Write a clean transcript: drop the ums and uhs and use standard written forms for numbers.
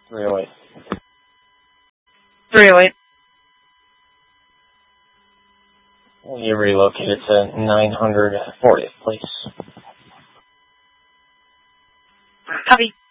308. 308. Will you relocate it to 940th, please? Copy.